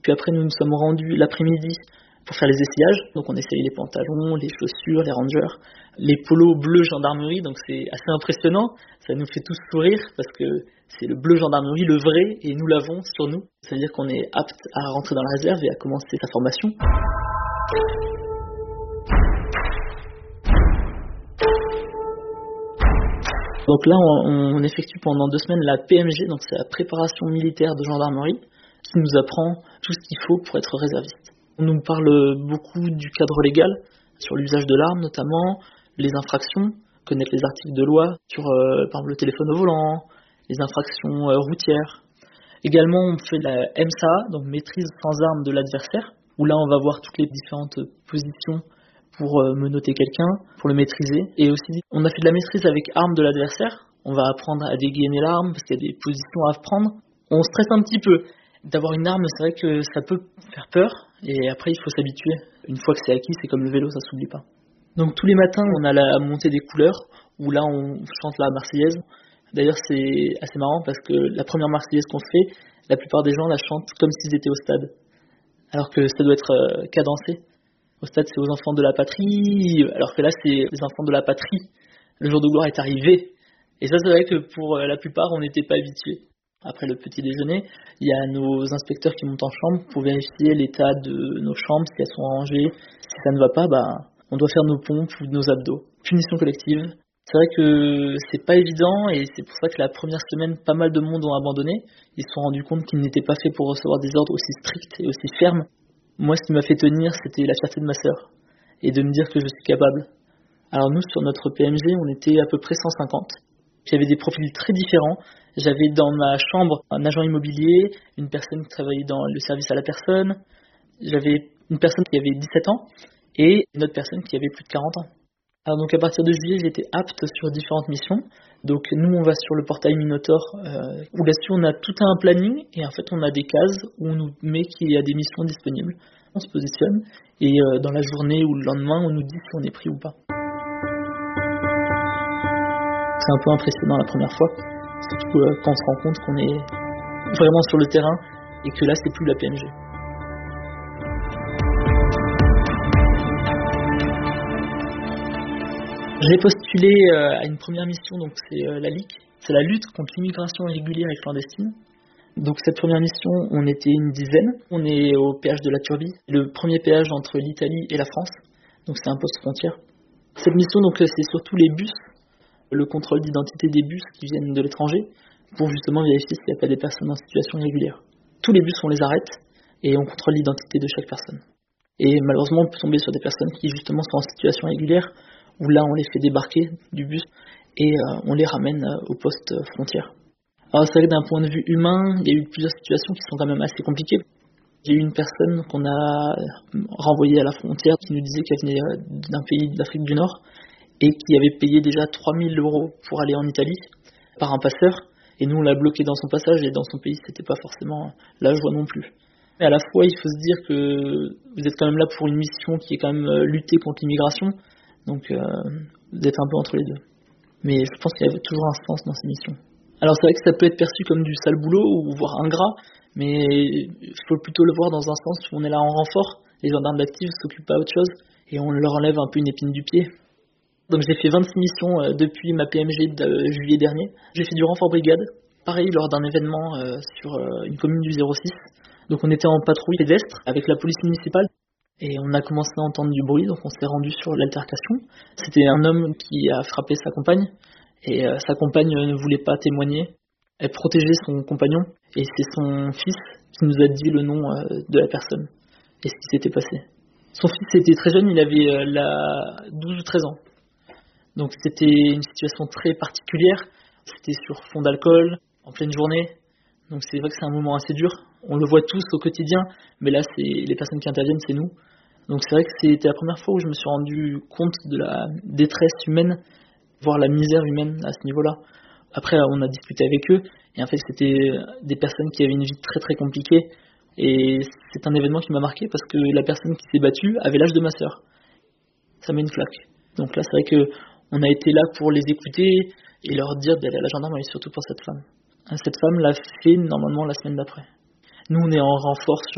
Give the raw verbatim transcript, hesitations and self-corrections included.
Puisqu'après, nous nous sommes rendus l'après-midi pour faire les essayages. Donc on essayait les pantalons, les chaussures, les rangers, les polos bleus gendarmerie. Donc c'est assez impressionnant. Ça nous fait tous sourire parce que c'est le bleu gendarmerie, le vrai, et nous l'avons sur nous. Ça veut dire qu'on est apte à rentrer dans la réserve et à commencer sa formation. Donc là, on, on effectue pendant deux semaines la P M G, donc c'est la préparation militaire de gendarmerie, qui nous apprend tout ce qu'il faut pour être réserviste. On nous parle beaucoup du cadre légal, sur l'usage de l'arme notamment, les infractions, connaître les articles de loi sur euh, par exemple le téléphone au volant, les infractions euh, routières. Également, on fait la M S A A, donc maîtrise sans arme de l'adversaire, où là on va voir toutes les différentes positions pour euh, menotter quelqu'un, pour le maîtriser. Et aussi, on a fait de la maîtrise avec arme de l'adversaire. On va apprendre à dégainer l'arme parce qu'il y a des positions à prendre. On stresse un petit peu. D'avoir une arme, c'est vrai que ça peut faire peur. Et après, il faut s'habituer. Une fois que c'est acquis, c'est comme le vélo, ça s'oublie pas. Donc tous les matins, on a la montée des couleurs, où là, on chante la Marseillaise. D'ailleurs, c'est assez marrant parce que la première Marseillaise qu'on fait, la plupart des gens la chantent comme s'ils étaient au stade. Alors que ça doit être euh, cadencé. Au stade, c'est aux enfants de la patrie, alors que là, c'est les enfants de la patrie. Le jour de gloire est arrivé. Et ça, c'est vrai que pour la plupart, on n'était pas habitués. Après le petit déjeuner, il y a nos inspecteurs qui montent en chambre pour vérifier l'état de nos chambres, si elles sont rangées. Si ça ne va pas, bah, on doit faire nos pompes ou nos abdos. Punition collective. C'est vrai que c'est pas évident et c'est pour ça que la première semaine, pas mal de monde ont abandonné. Ils se sont rendus compte qu'ils n'étaient pas faits pour recevoir des ordres aussi stricts et aussi fermes. Moi, ce qui m'a fait tenir, c'était la fierté de ma sœur et de me dire que je suis capable. Alors nous, sur notre P M G, on était à peu près cent cinquante. J'avais des profils très différents. J'avais dans ma chambre un agent immobilier, une personne qui travaillait dans le service à la personne. J'avais une personne qui avait dix-sept ans et une autre personne qui avait plus de quarante ans. Alors donc à partir de juillet, j'étais apte sur différentes missions. Donc nous, on va sur le portail Minotaur, euh, où là-dessus on a tout un planning et en fait on a des cases où on nous met qu'il y a des missions disponibles. On se positionne et euh, dans la journée ou le lendemain, on nous dit si on est pris ou pas. C'est un peu impressionnant la première fois, surtout euh, quand on se rend compte qu'on est vraiment sur le terrain et que là c'est plus la P M G. J'ai postulé euh, à une première mission, donc c'est euh, la L I C, c'est la lutte contre l'immigration irrégulière et clandestine. Donc cette première mission, on était une dizaine. On est au péage de la Turbie, le premier péage entre l'Italie et la France. Donc c'est un poste frontière. Cette mission, donc c'est surtout les bus, le contrôle d'identité des bus qui viennent de l'étranger, pour justement vérifier s'il n'y a pas des personnes en situation irrégulière. Tous les bus, on les arrête et on contrôle l'identité de chaque personne. Et malheureusement, on peut tomber sur des personnes qui justement sont en situation irrégulière, où là on les fait débarquer du bus et euh, on les ramène euh, au poste euh, frontière. Alors c'est vrai que d'un point de vue humain, il y a eu plusieurs situations qui sont quand même assez compliquées. J'ai eu une personne qu'on a renvoyée à la frontière qui nous disait qu'elle venait d'un pays d'Afrique du Nord et qui avait payé déjà trois mille euros pour aller en Italie par un passeur, et nous on l'a bloqué dans son passage et dans son pays c'était pas forcément la joie non plus. Mais à la fois il faut se dire que vous êtes quand même là pour une mission qui est quand même lutter contre l'immigration. Donc, euh, d'être un peu entre les deux. Mais je pense qu'il y a toujours un sens dans ces missions. Alors, c'est vrai que ça peut être perçu comme du sale boulot, ou voire ingrat, mais il faut plutôt le voir dans un sens où on est là en renfort. Les gendarmes d'actifs s'occupent pas d'autre chose, et on leur enlève un peu une épine du pied. Donc, j'ai fait vingt-six missions euh, depuis ma P M G de euh, juillet dernier. J'ai fait du renfort brigade, pareil, lors d'un événement euh, sur euh, une commune du zéro six. Donc, on était en patrouille pédestre avec la police municipale. Et on a commencé à entendre du bruit, donc on s'est rendu sur l'altercation. C'était un homme qui a frappé sa compagne, et euh, sa compagne ne voulait pas témoigner. Elle protégeait son compagnon, et c'est son fils qui nous a dit le nom euh, de la personne, et ce qui s'était passé. Son fils était très jeune, il avait euh, la douze ou treize ans. Donc c'était une situation très particulière, c'était sur fond d'alcool, en pleine journée. Donc c'est vrai que c'est un moment assez dur. On le voit tous au quotidien, mais là, c'est les personnes qui interviennent, c'est nous. Donc c'est vrai que c'était la première fois où je me suis rendu compte de la détresse humaine, voire la misère humaine à ce niveau-là. Après, on a discuté avec eux, et en fait, c'était des personnes qui avaient une vie très très compliquée. Et c'est un événement qui m'a marqué parce que la personne qui s'est battue avait l'âge de ma sœur. Ça met une claque. Donc là, c'est vrai que on a été là pour les écouter et leur dire d'aller à la gendarmerie, surtout pour cette femme. Cette femme l'a fait normalement la semaine d'après. Nous, on est en renfort sur